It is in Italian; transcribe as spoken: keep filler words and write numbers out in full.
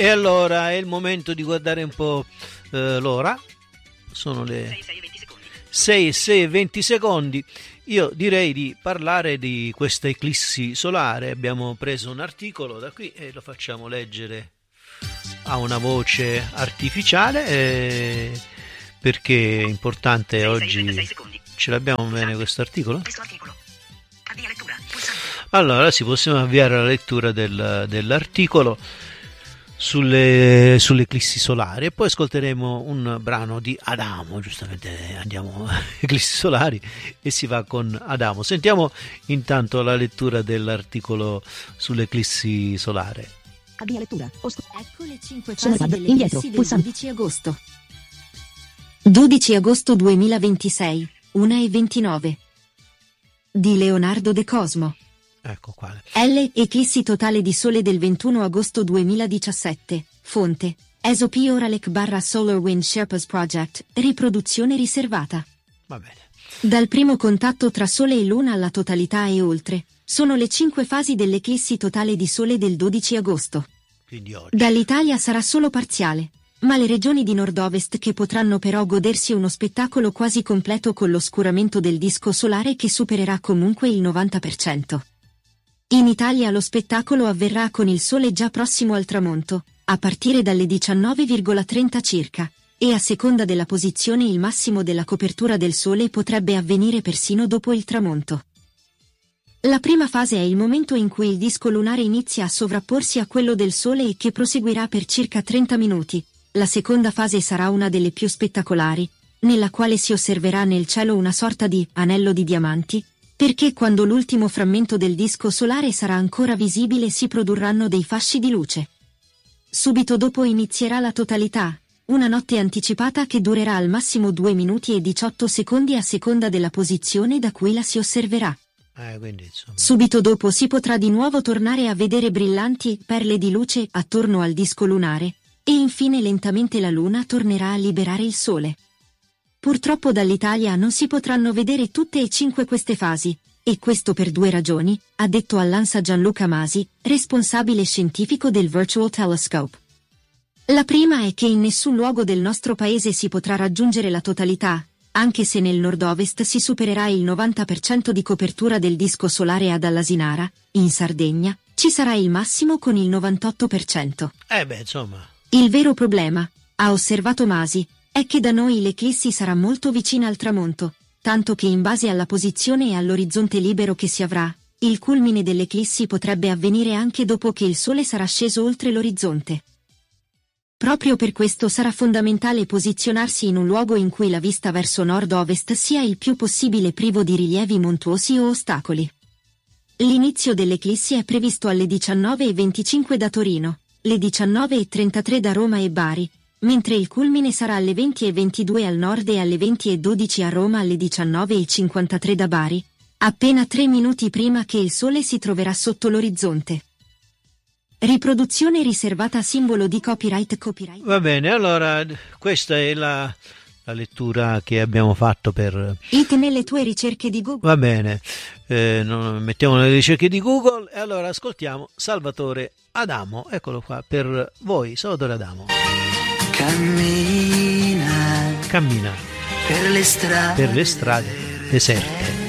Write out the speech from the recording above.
E allora è il momento di guardare un po' eh, l'ora. Sono le sei e venti secondi. Io direi di parlare di questa eclissi solare. Abbiamo preso un articolo da qui e lo facciamo leggere a una voce artificiale eh, perché è importante sei, oggi sei, ce l'abbiamo bene questo articolo? Allora sì, possiamo avviare la lettura del, dell'articolo sulle, sull'eclissi solare e poi ascolteremo un brano di Adamo. Giustamente andiamo eclissi solari e si va con Adamo. Sentiamo intanto la lettura dell'articolo sull'eclissi solare. Avvia lettura. Post- ecco le cinque fasi dell'eclissi del dodici agosto. dodici agosto duemilaventisei, una e ventinove. Di Leonardo De Cosmo. Ecco qua. L. Eclissi totale di sole del ventuno agosto duemiladiciassette. Fonte. E S O P Oralec barra Solar Wind Sherpas Project. Riproduzione riservata. Va bene. Dal primo contatto tra Sole e Luna alla totalità e oltre. Sono le cinque fasi dell'eclissi totale di sole del dodici agosto. Quindi oggi. Dall'Italia sarà solo parziale, ma le regioni di nord-ovest che potranno però godersi uno spettacolo quasi completo con l'oscuramento del disco solare che supererà comunque il novanta per cento. In Italia lo spettacolo avverrà con il sole già prossimo al tramonto, a partire dalle diciannove virgola trenta circa, e a seconda della posizione il massimo della copertura del sole potrebbe avvenire persino dopo il tramonto. La prima fase è il momento in cui il disco lunare inizia a sovrapporsi a quello del sole e che proseguirà per circa trenta minuti. La seconda fase sarà una delle più spettacolari, nella quale si osserverà nel cielo una sorta di anello di diamanti, perché quando l'ultimo frammento del disco solare sarà ancora visibile si produrranno dei fasci di luce. Subito dopo inizierà la totalità, una notte anticipata che durerà al massimo due minuti e diciotto secondi a seconda della posizione da cui la si osserverà. Eh, quindi, insomma. Subito dopo si potrà di nuovo tornare a vedere brillanti perle di luce attorno al disco lunare, e infine lentamente la Luna tornerà a liberare il Sole. Purtroppo dall'Italia non si potranno vedere tutte e cinque queste fasi, e questo per due ragioni, ha detto all'ANSA Gianluca Masi, responsabile scientifico del Virtual Telescope. La prima è che in nessun luogo del nostro paese si potrà raggiungere la totalità, anche se nel nord-ovest si supererà il novanta per cento di copertura del disco solare ad Allasinara, in Sardegna, ci sarà il massimo con il novantotto per cento. Eh beh, insomma. Il vero problema, ha osservato Masi, è che da noi l'eclissi sarà molto vicina al tramonto, tanto che in base alla posizione e all'orizzonte libero che si avrà, il culmine dell'eclissi potrebbe avvenire anche dopo che il Sole sarà sceso oltre l'orizzonte. Proprio per questo sarà fondamentale posizionarsi in un luogo in cui la vista verso nord-ovest sia il più possibile privo di rilievi montuosi o ostacoli. L'inizio dell'eclissi è previsto alle diciannove e venticinque da Torino, le diciannove e trentatré da Roma e Bari, mentre il culmine sarà alle venti e ventidue al nord e alle venti e dodici a Roma alle diciannove e cinquantatré da Bari, appena tre minuti prima che il Sole si troverà sotto l'orizzonte. Riproduzione riservata simbolo di copyright copyright. Va bene, allora questa è la, la lettura che abbiamo fatto per... It nelle tue ricerche di Google. Va bene, eh, non, mettiamo nelle ricerche di Google e allora ascoltiamo Salvatore Adamo, eccolo qua per voi, Salvatore Adamo. Cammina, Cammina per le strade, per le strade deserte.